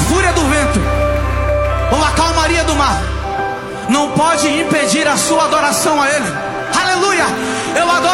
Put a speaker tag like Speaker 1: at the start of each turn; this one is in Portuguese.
Speaker 1: fúria do vento ou a calmaria do mar não pode impedir a sua adoração a Ele. Aleluia! Eu adoro